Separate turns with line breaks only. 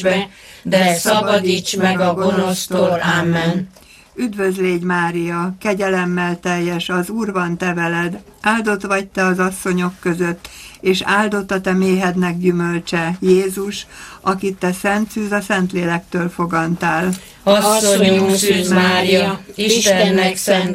de szabadíts meg a gonosztól. Amen.
Üdvözl légy, Mária, kegyelemmel teljes, az Úr van te veled, áldott vagy te az asszonyok között, és áldott a te méhednek gyümölcse, Jézus, akit te szent szűz a Szentlélektől fogantál.
Asszonyunk Szűz Mária, Istennek szent